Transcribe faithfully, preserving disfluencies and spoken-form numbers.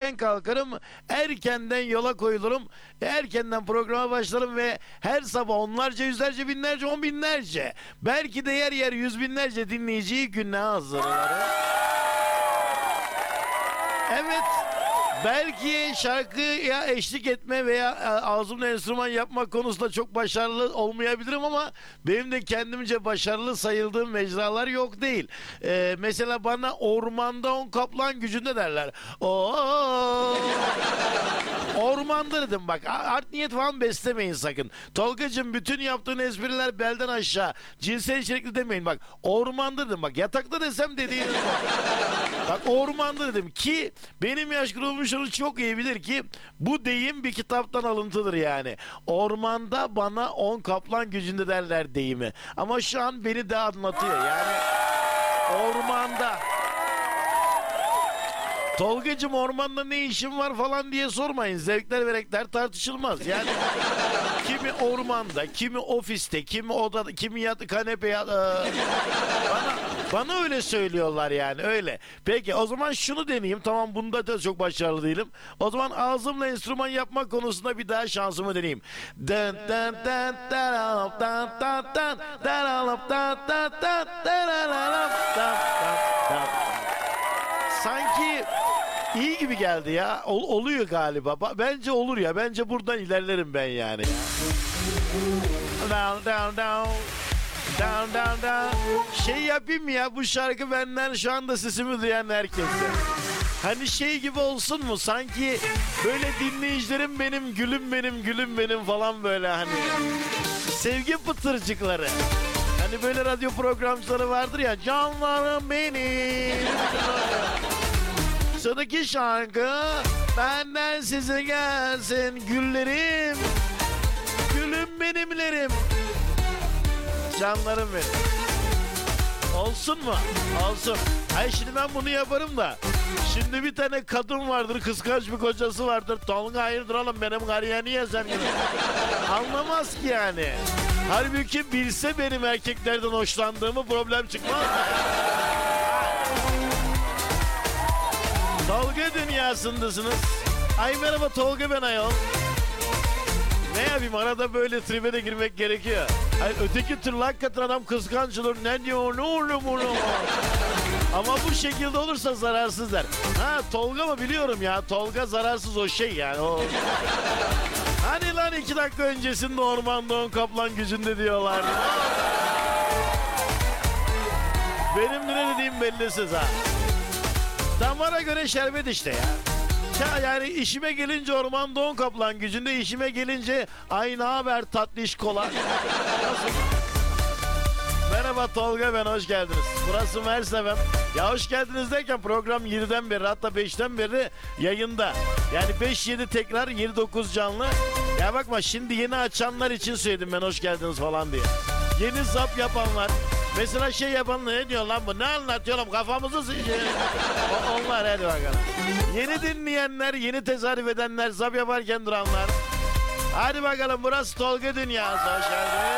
erkenden kalkarım, erkenden yola koyulurum, erkenden programa başlarım ve her sabah onlarca, yüzlerce, binlerce, on binlerce, belki de yer yer yüz binlerce dinleyiciyi gününe hazırlarım. Evet. Belki şarkıya eşlik etme veya ağzımla enstrüman yapma konusunda çok başarılı olmayabilirim ama benim de kendimce başarılı sayıldığım mecralar yok değil. Ee, mesela bana ormanda on kaplan gücünde derler. Oo. Ormanda dedim bak, art niyet falan beslemeyin sakın. Tolgacığım, bütün yaptığın espriler belden aşağı, cinsel içerikli demeyin bak. Ormanda dedim bak, yatakta desem dediğiniz bak. Bak ormanda dedim ki benim yaş grubum çok iyi bilir ki bu deyim bir kitaptan alıntıdır yani. Ormanda bana on kaplan gücünde derler deyimi. Ama şu an beni de anlatıyor yani. Ormanda. Tolgacığım, ormanda ne işin var falan diye sormayın. Zevkler ve renkler tartışılmaz. Yani kimi ormanda, kimi ofiste, kimi odada, kimi yat kanepe yat, e, bana, bana öyle söylüyorlar yani, öyle. Peki o zaman şunu deneyeyim. Tamam, bunda da çok başarılı değilim. O zaman ağzımla enstrüman yapma konusunda bir daha şansımı deneyeyim. Dın dın dın dın dın dın dın dın dın dın. Sanki iyi gibi geldi ya. Ol, oluyor galiba. Ba- Bence olur ya. Bence buradan ilerlerim ben yani. Down down down. Down down down. Şey yapayım mı ya, bu şarkı benden şu anda sesimi duyan herkese. Hani şey gibi olsun mu? Sanki böyle dinleyicilerim benim, gülüm benim, gülüm benim falan böyle hani. Sevgi pıtırcıkları. Hani böyle radyo programcıları vardır ya. Canlarım benim. Sıradaki şarkı benden size gelsin güllerim. Gülüm benimlerim. Canlarım benim. Olsun mu? Olsun. Hayır, şimdi ben bunu yaparım da. Şimdi bir tane kadın vardır, kıskanç bir kocası vardır. Tolga hayırdır oğlum, benim karıya niye sen gibi? Anlamaz ki yani. Halbuki bilse benim erkeklerden hoşlandığımı problem çıkmaz. Tolga dünyasındasınız. Ay merhaba, Tolga ben ayol. Ne yapayım, arada böyle tribe de girmek gerekiyor. Hayır, öteki türlü hakikaten adam kıskanç olur. Ne diyor, ne olur bunu? Ama bu şekilde olursa zararsız der. Ha, Tolga mı, biliyorum ya. Tolga zararsız o şey yani. O... Hani lan iki dakika öncesinde ormanda on kaplan gücünde diyorlardı. Benim ne dediğim bellisiz ha. Damara göre şerbet işte ya. Ya yani işime gelince ormanda on kaplan gücünde, işime gelince ay ne haber tatlış kola. Nasıl? Merhaba Tolga ben, hoş geldiniz. Burası Mersevem. Ya hoş geldiniz derken program yediden beri, hatta beşten beri yayında. Yani beş yedi tekrar, yedi dokuz canlı. Ya bakma, şimdi yeni açanlar için söyledim ben hoş geldiniz falan diye. Yeni zap yapanlar. Mesela şey yapanlar, ne diyor lan bu, ne anlatıyor oğlum, kafamızı sıçıyor. Onlar, hadi bakalım. Yeni dinleyenler, yeni tezahür edenler, zap yaparken duranlar. Hadi bakalım, burası Tolga Dünyası, hoş geldiniz.